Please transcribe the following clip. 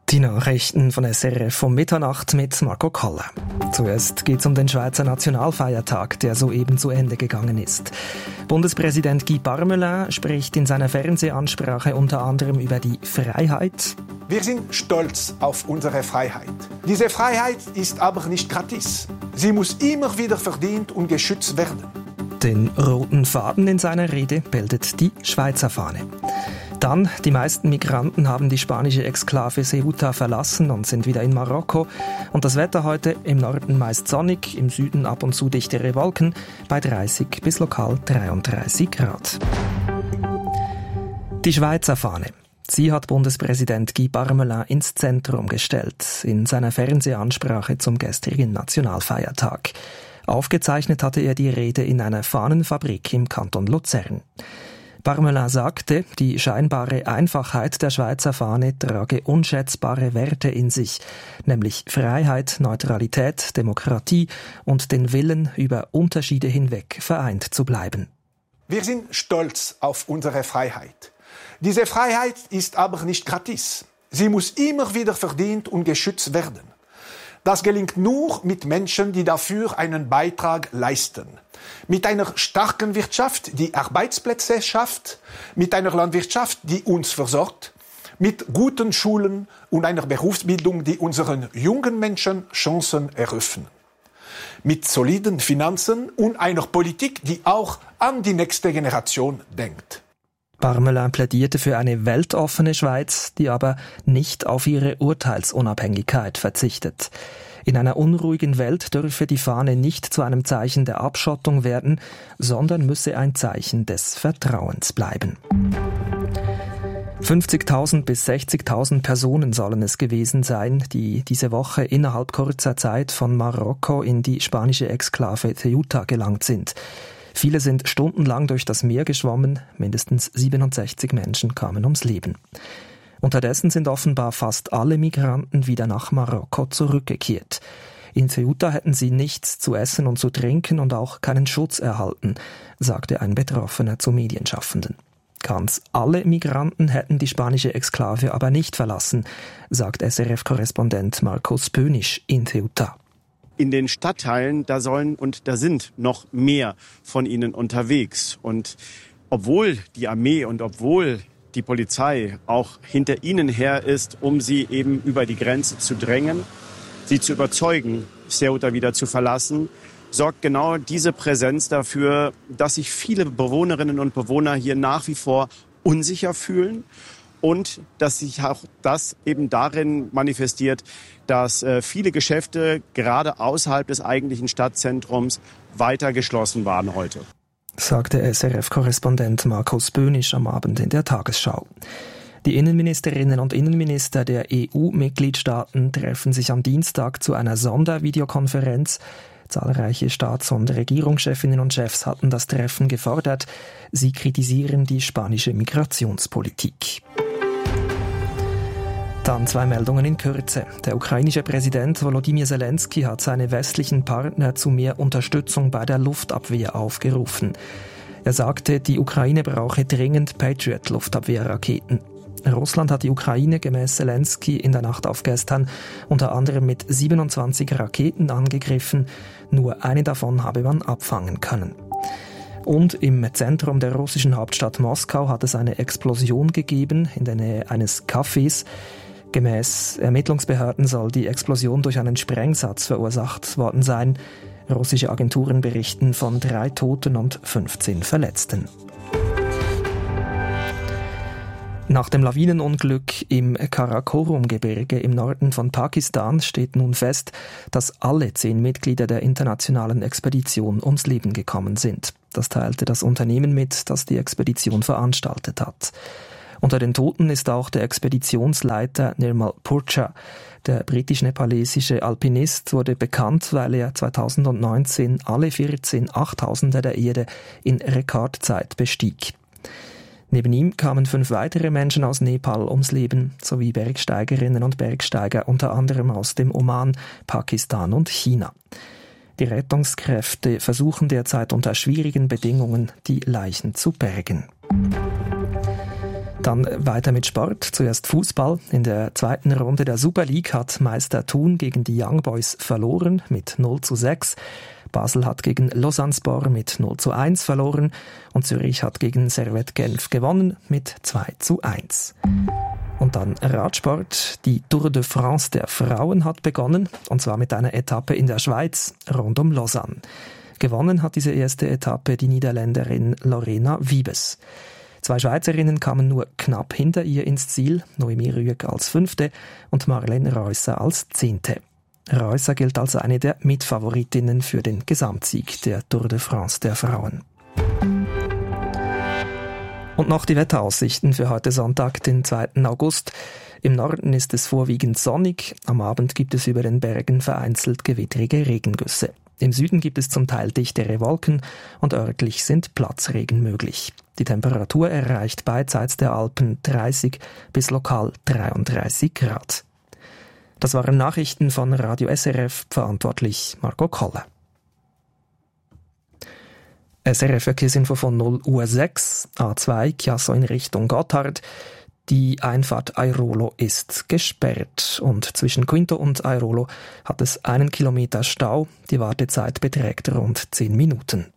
Die Nachrichten von SRF um Mitternacht mit Marco Koller. Zuerst geht es um den Schweizer Nationalfeiertag, der soeben zu Ende gegangen ist. Bundespräsident Guy Parmelin spricht in seiner Fernsehansprache unter anderem über die Freiheit. Wir sind stolz auf unsere Freiheit. Diese Freiheit ist aber nicht gratis. Sie muss immer wieder verdient und geschützt werden. Den roten Faden in seiner Rede bildet die Schweizer Fahne. Dann, die meisten Migranten haben die spanische Exklave Ceuta verlassen und sind wieder in Marokko. Und das Wetter heute im Norden meist sonnig, im Süden ab und zu dichtere Wolken bei 30 bis lokal 33 Grad. Die Schweizer Fahne. Sie hat Bundespräsident Guy Parmelin ins Zentrum gestellt, in seiner Fernsehansprache zum gestrigen Nationalfeiertag. Aufgezeichnet hatte er die Rede in einer Fahnenfabrik im Kanton Luzern. Parmelin sagte, die scheinbare Einfachheit der Schweizer Fahne trage unschätzbare Werte in sich, nämlich Freiheit, Neutralität, Demokratie und den Willen, über Unterschiede hinweg vereint zu bleiben. Wir sind stolz auf unsere Freiheit. Diese Freiheit ist aber nicht gratis. Sie muss immer wieder verdient und geschützt werden. Das gelingt nur mit Menschen, die dafür einen Beitrag leisten. Mit einer starken Wirtschaft, die Arbeitsplätze schafft, mit einer Landwirtschaft, die uns versorgt, mit guten Schulen und einer Berufsbildung, die unseren jungen Menschen Chancen eröffnen. Mit soliden Finanzen und einer Politik, die auch an die nächste Generation denkt. Parmelin plädierte für eine weltoffene Schweiz, die aber nicht auf ihre Urteilsunabhängigkeit verzichtet. In einer unruhigen Welt dürfe die Fahne nicht zu einem Zeichen der Abschottung werden, sondern müsse ein Zeichen des Vertrauens bleiben. 50.000 bis 60.000 Personen sollen es gewesen sein, die diese Woche innerhalb kurzer Zeit von Marokko in die spanische Exklave Ceuta gelangt sind. Viele sind stundenlang durch das Meer geschwommen, mindestens 67 Menschen kamen ums Leben. Unterdessen sind offenbar fast alle Migranten wieder nach Marokko zurückgekehrt. In Ceuta hätten sie nichts zu essen und zu trinken und auch keinen Schutz erhalten, sagte ein Betroffener zu Medienschaffenden. Ganz alle Migranten hätten die spanische Exklave aber nicht verlassen, sagt SRF-Korrespondent Markus Pönisch in Ceuta. In den Stadtteilen, da sollen und da sind noch mehr von ihnen unterwegs. Und obwohl die Armee und obwohl die Polizei auch hinter ihnen her ist, um sie eben über die Grenze zu drängen, sie zu überzeugen, Ceuta wieder zu verlassen, sorgt genau diese Präsenz dafür, dass sich viele Bewohnerinnen und Bewohner hier nach wie vor unsicher fühlen. Und dass sich auch das eben darin manifestiert, dass viele Geschäfte gerade außerhalb des eigentlichen Stadtzentrums weiter geschlossen waren heute. Sagte SRF-Korrespondent Markus Pönisch am Abend in der Tagesschau. Die Innenministerinnen und Innenminister der EU-Mitgliedstaaten treffen sich am Dienstag zu einer Sondervideokonferenz. Zahlreiche Staats- und Regierungschefinnen und Chefs hatten das Treffen gefordert. Sie kritisieren die spanische Migrationspolitik. Dann 2 Meldungen in Kürze. Der ukrainische Präsident Volodymyr Zelensky hat seine westlichen Partner zu mehr Unterstützung bei der Luftabwehr aufgerufen. Er sagte, die Ukraine brauche dringend Patriot-Luftabwehrraketen. Russland hat die Ukraine gemäß Zelensky in der Nacht auf gestern unter anderem mit 27 Raketen angegriffen. Nur eine davon habe man abfangen können. Und im Zentrum der russischen Hauptstadt Moskau hat es eine Explosion gegeben in der Nähe eines Cafés. Gemäß Ermittlungsbehörden soll die Explosion durch einen Sprengsatz verursacht worden sein. Russische Agenturen berichten von 3 Toten und 15 Verletzten. Nach dem Lawinenunglück im Karakorum-Gebirge im Norden von Pakistan steht nun fest, dass alle 10 Mitglieder der internationalen Expedition ums Leben gekommen sind. Das teilte das Unternehmen mit, das die Expedition veranstaltet hat. Unter den Toten ist auch der Expeditionsleiter Nirmal Purcha. Der britisch-nepalesische Alpinist wurde bekannt, weil er 2019 alle 14 Achttausender der Erde in Rekordzeit bestieg. Neben ihm kamen 5 weitere Menschen aus Nepal ums Leben, sowie Bergsteigerinnen und Bergsteiger unter anderem aus dem Oman, Pakistan und China. Die Rettungskräfte versuchen derzeit unter schwierigen Bedingungen, die Leichen zu bergen. Dann weiter mit Sport. Zuerst Fußball. In der zweiten Runde der Super League hat Meister Thun gegen die Young Boys verloren mit 0:6. Basel hat gegen Lausanne-Sport mit 0:1 verloren und Zürich hat gegen Servette Genf gewonnen mit 2:1. Und dann Radsport. Die Tour de France der Frauen hat begonnen, und zwar mit einer Etappe in der Schweiz rund um Lausanne. Gewonnen hat diese erste Etappe die Niederländerin Lorena Wiebes. 2 Schweizerinnen kamen nur knapp hinter ihr ins Ziel, Noemi Rüegg als 5. und Marlene Reusser als 10. Reusser gilt als eine der Mitfavoritinnen für den Gesamtsieg der Tour de France der Frauen. Und noch die Wetteraussichten für heute Sonntag, den 2. August. Im Norden ist es vorwiegend sonnig, am Abend gibt es über den Bergen vereinzelt gewittrige Regengüsse. Im Süden gibt es zum Teil dichtere Wolken und örtlich sind Platzregen möglich. Die Temperatur erreicht beidseits der Alpen 30 bis lokal 33 Grad. Das waren Nachrichten von Radio SRF, verantwortlich Marco Koller. SRF-Verkehrsinfo von 0:06 Uhr, A2 Chiasso in Richtung Gotthard. Die Einfahrt Airolo ist gesperrt und zwischen Quinto und Airolo hat es 1 Kilometer Stau. Die Wartezeit beträgt rund 10 Minuten.